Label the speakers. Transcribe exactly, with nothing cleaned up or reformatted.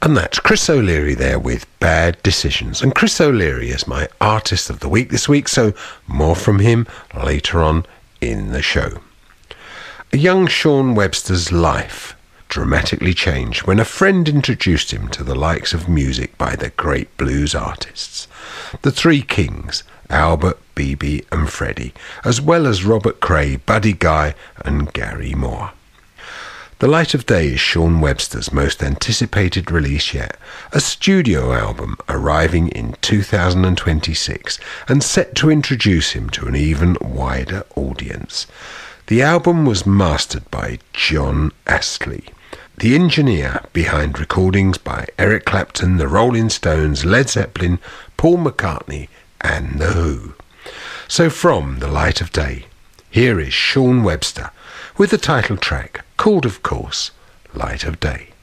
Speaker 1: And that's Chris O'Leary there with Bad Decisions. And Chris O'Leary is my Artist of the Week this week, so more from him later on in the show. A young Sean Webster's life dramatically changed when a friend introduced him to the likes of music by the great blues artists. The Three Kings, Albert, B B and Freddie, as well as Robert Cray, Buddy Guy and Gary Moore. The Light of Day is Sean Webster's most anticipated release yet, a studio album arriving in two thousand twenty-six and set to introduce him to an even wider audience. The album was mastered by John Astley, the engineer behind recordings by Eric Clapton, the Rolling Stones, Led Zeppelin, Paul McCartney and The Who. So from The Light of Day, here is Sean Webster with the title track called, of course, Light of Day.